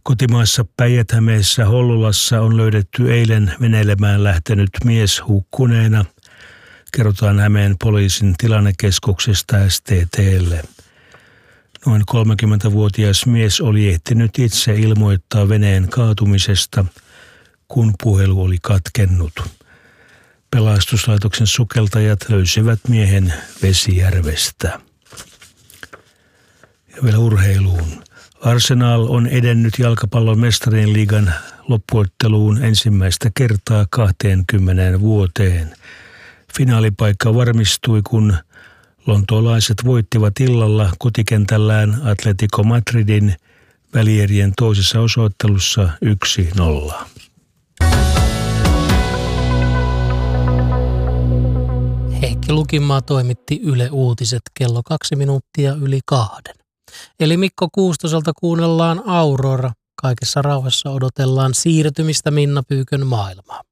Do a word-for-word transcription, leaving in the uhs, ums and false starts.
Kotimaassa Päijät-Hämeessä Hollolassa on löydetty eilen veneilemään lähtenyt mies hukkuneena, kerrotaan Hämeen poliisin tilannekeskuksesta S T T:lle. Noin kolmekymmentävuotias mies oli ehtinyt itse ilmoittaa veneen kaatumisesta, kun puhelu oli katkennut. Pelastuslaitoksen sukeltajat löysivät miehen Vesijärvestä. Ja vielä urheiluun. Arsenal on edennyt jalkapallon mestarien liigan loppuotteluun ensimmäistä kertaa kaksikymmentä vuoteen. Finaalipaikka varmistui, kun lontoolaiset voittivat illalla kotikentällään Atletico Madridin välierien toisessa osoittelussa yksi nolla. Heikki Lukinmaa toimitti Yle Uutiset kello kaksi minuuttia yli kahden. Eli Mikko Kuustoselta kuunnellaan Aurora. Kaikessa rauhassa odotellaan siirtymistä Minna Pyykön maailmaan.